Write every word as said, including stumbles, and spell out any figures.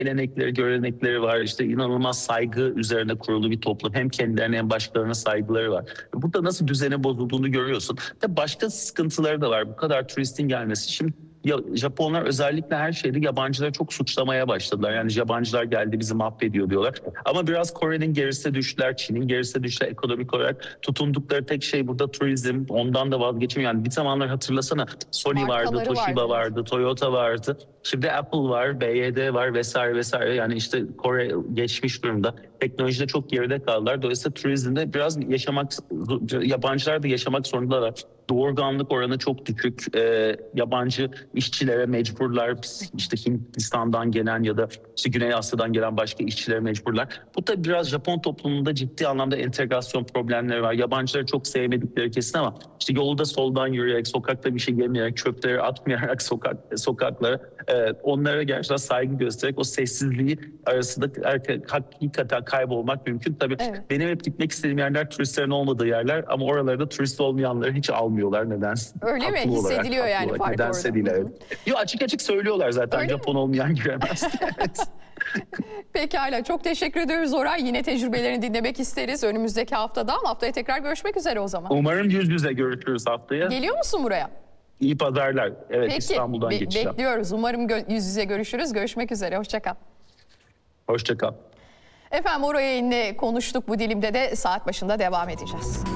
gelenekleri, görenekleri var. İşte inanılmaz saygı üzerine kurulu bir toplum. Hem kendilerine hem başkalarına saygıları var. Burada nasıl düzeni bozulduğunu görüyorsun. Ve başka sıkıntıları da var. Bu kadar turistin gelmesi. Şimdi ya, Japonlar özellikle her şeyde yabancıları çok suçlamaya başladılar. Yani yabancılar geldi bizi mahvediyor diyorlar. Ama biraz Kore'nin gerisine düştüler, Çin'in gerisine düştüler ekonomik olarak. Tutundukları tek şey burada turizm. Ondan da vazgeçemiyor. Yani bir zamanlar hatırlasana Sony vardı, Markaları Toshiba vardı. vardı, Toyota vardı. Şimdi Apple var, B Y D var vesaire vesaire. Yani işte Kore geçmiş durumda. Teknolojide çok geride kaldılar. Dolayısıyla turizmde biraz yaşamak, yabancılar da yaşamak zorundalar. Doğurganlık oranı çok düşük. Ee, yabancı işçilere mecburlar. İşte Hindistan'dan gelen ya da işte Güney Asya'dan gelen başka işçilere mecburlar. Bu da biraz Japon toplumunda ciddi anlamda entegrasyon problemleri var. Yabancıları çok sevmedikleri kesin ama işte yolda soldan yürüyerek, sokakta bir şey yemeyerek, çöpleri atmayarak sokak sokaklara e, onlara gerçekten saygı göstererek o sessizliği arasında hakikaten kaybolmak mümkün. Tabii Evet. benim hep gitmek istediğim yerler turistlerin olmadığı yerler ama oralarda turist olmayanları hiç almıyorlar nedense. Öyle mi? Haklı olarak, Hissediliyor haklı yani olarak. fark Nedense orada. değil, Hı hı. evet. Yo, açık açık söylüyorlar zaten Öyle Japon olmayan giremez. Evet. Pekala, çok teşekkür ediyoruz Oray. Yine tecrübelerini dinlemek isteriz önümüzdeki haftada. Ama haftaya tekrar görüşmek üzere o zaman. Umarım yüz yüze görüşürüz haftaya. Geliyor musun buraya? İyi pazarlar. Evet, Peki, İstanbul'dan be- geçeceğim. bekliyoruz. Umarım gö- yüz yüze görüşürüz. Görüşmek üzere, hoşça kal. Hoşça kal. Efendim, Oray Yayın'la konuştuk. Bu dilimde de saat başında devam edeceğiz.